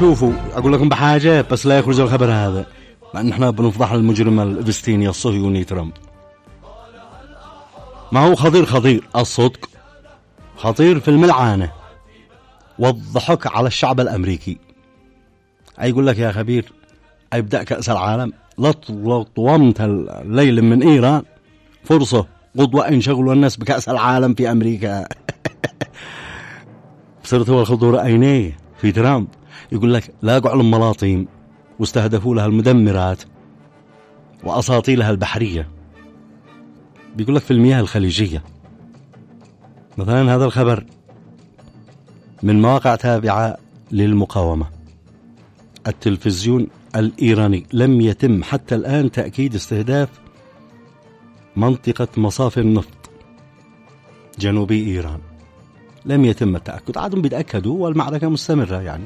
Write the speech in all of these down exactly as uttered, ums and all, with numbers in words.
شوفوا أقول لكم بحاجة بس لا يخرج الخبر هذا، لأن احنا بنفضح المجرم الإبستيني الصهيوني ترامب. ما هو خطير خطير الصدق، خطير في الملعانة والضحك على الشعب الأمريكي. أي يقول لك يا خبير أيبدأ كأس العالم لطومت الليل من إيران فرصة قدوة ينشغلوا الناس بكأس العالم في أمريكا. بصرت هو الخطورة عينيه في ترامب. يقول لك لاقوا على الملاطيم واستهدفوا لها المدمرات وأساطيلها البحرية. بيقول لك في المياه الخليجية مثلا. هذا الخبر من مواقع تابعة للمقاومة. التلفزيون الإيراني لم يتم حتى الآن تأكيد استهداف منطقة مصافي النفط جنوبي إيران، لم يتم التأكد. عادهم بيتأكدوا والمعركة مستمرة يعني.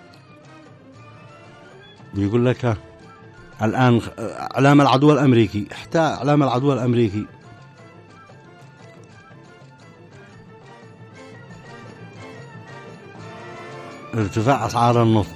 بيقول لك الآن إعلام العدو الأمريكي، حتى إعلام العدو الأمريكي ارتفاع أسعار النفط.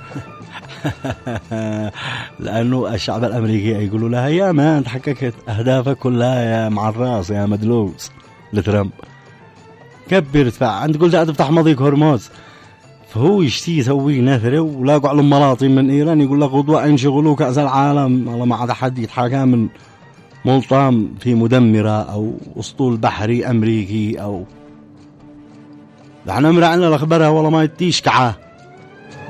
لأنه الشعب الأمريكي يقولوا لها يا ما أنت حققت أهدافك كلها يا مع الراس يا مدلوس لترامب، كبر ارتفاع. أنت قلت أتفتح مضيق هرمز، فهو يشتي يسوي نثرة ولاقوا على الملاطم من إيران. يقول لك غدوة ينشغلوا كأس العالم، والله ما عاد حد يتحاكى من ملطام في مدمرة أو أسطول بحري أمريكي. أو نحن مرعنا الأخبار والله ما يتيش كعاه.